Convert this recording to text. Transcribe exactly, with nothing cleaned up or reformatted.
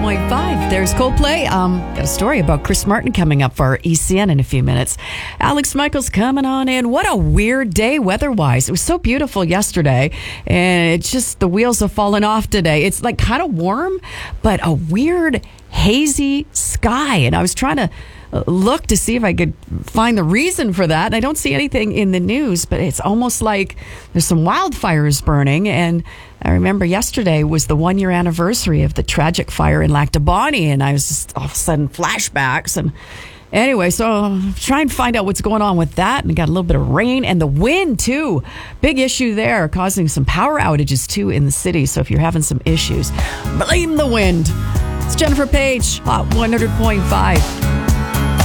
point five. There's Coldplay. Um, got a story about Chris Martin coming up for our E C N in a few minutes. Alex Michaels coming on in. What a weird day weather-wise. It was so beautiful yesterday, and it's just the wheels have fallen off today. It's like kind of warm, but a weird hazy sky. And I was trying to look to see if I could find the reason for that. And I don't see anything in the news, but it's almost like there's some wildfires burning. And I remember yesterday was the one year anniversary of the tragic fire in Lac du Bonnet, and I was just all of a sudden flashbacks. And anyway, so I'm trying to find out what's going on with that. And got a little bit of rain and the wind too. Big issue there, causing some power outages too in the city. So if you're having some issues, blame the wind. It's Jennifer Page, Hot one hundred point five.